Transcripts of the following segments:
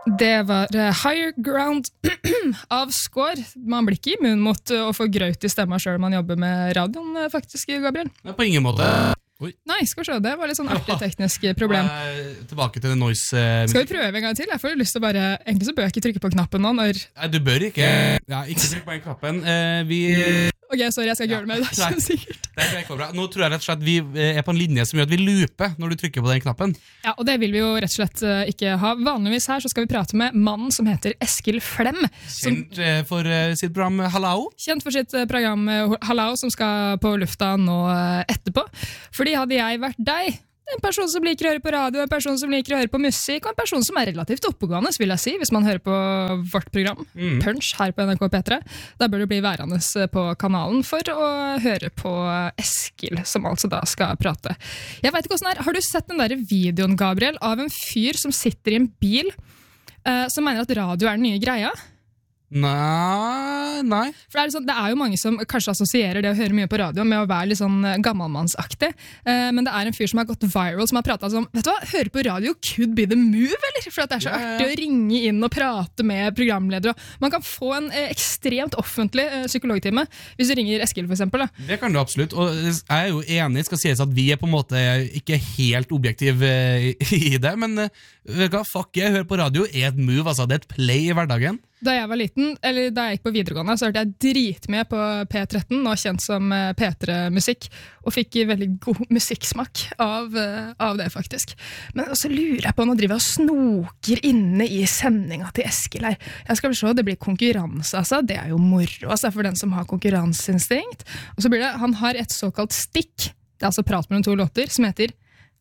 Det var Higher Ground av Skår. Man blir ikke immun mot å få grøt i stemma selv om man jobber med radioen, faktisk, Gabriel. Ja, på ingen måte. Oi. Nei, skal vi se, det var litt sånn artig teknisk problem. Tilbake til det noise. Skal vi prøve en gang til? Jeg får lyst til å bare, egentlig så bør jeg ikke trykke på knappen nå når... Nei, du bør ikke. Ja, ikke trykk på den knappen. Ok, sorry, jeg skal ikke gjøre det med det. Det er sikkert. Det er bra. Nå tror jeg rett og slett vi er på en linje som gjør at vi looper når du trykker på den knappen. Ja, og det vil vi jo rett og slett ikke ha. Vanligvis her så skal vi prate med mannen som heter Eskil Flem. Kjent for sitt program Hallau. Kjent for sitt program Hallau, som skal på lufta nå etterpå. Fordi hadde jeg vært deg, en person som liker å høre på radio, en person som liker å høre på musikk, og en person som er relativt oppegående, vil jeg si, hvis man hører på vårt program, Punch, her på NRK P3. Da bør du bli værende på kanalen for å høre på Eskil, som altså da skal prate. Jeg vet ikke hvordan det er. Har du sett den der videoen, Gabriel, av en fyr som sitter i en bil, som mener at radio er den nye greia? Nei. For det er jo mange som kanskje assosierer det å høre mye på radio med å være litt sånn gammelmannsaktig, men det er en fyr som har gått viral, som har pratet om, vet du hva, høre på radio could be the move, eller? For at det er så artig å ringe inn og prate med programledere. Man kan få en ekstremt offentlig psykologtime hvis du ringer Eskil, for eksempel. Da. Det kan du absolutt, og jeg er jo enig, skal sies at vi er på en måte ikke helt objektiv i det, men hva fuck, jeg hører på radio er et move, altså det er et play i hverdagen. Da jeg var liten, eller da jeg gikk på videregående, så hørte jeg dritmye på P13, nå kjent som P3-musikk, og fikk veldig god musikksmak av det, faktisk. Men så lurer jeg på, nå driver jeg og snoker inne i sendinga til Eskil her. Jeg skal se, det blir konkurranse, altså. Det er jo moro, altså, for den som har konkurranseinstinkt. Og så blir det, han har et såkalt stikk, det er altså prat mellom 2 låter, som heter...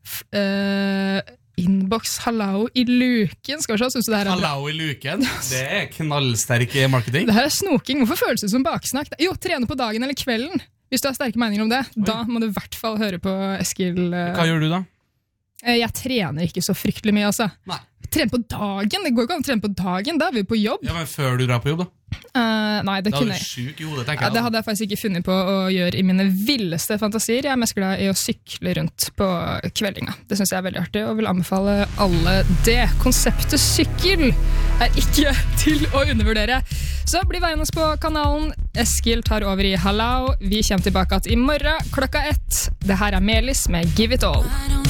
Inbox Hallau i luken. Skal vi se, synes du det her er Hallau i luken? Det er knallsterk marketing. Det her er snoking. Hvorfor føles det som baksnakk? Jo, trene på dagen eller kvelden. Hvis du har sterke meninger om det, da må du i hvert fall høre på Eskil. Hva gjør du da? Jeg trener ikke så fryktelig mye, altså. Nei. Trene på dagen? Det går ikke an å trene på dagen, da er vi på jobb. Ja, men før du drar på jobb da? Nei, det kunne jeg. Da er du syk i hodet, tenker jeg. Det hadde jeg faktisk ikke funnet på å gjøre i mine villeste fantasier. Jeg er mest glad i å sykle rundt på kveldinga. Det synes jeg er veldig artig, og vil anbefale alle det. Konseptet sykkel er ikke til å undervurdere. Så bli værende på kanalen. Eskil tar over i Hallau. Vi kommer tilbake i morgen klokka 1. Det her er Melis med Give It All.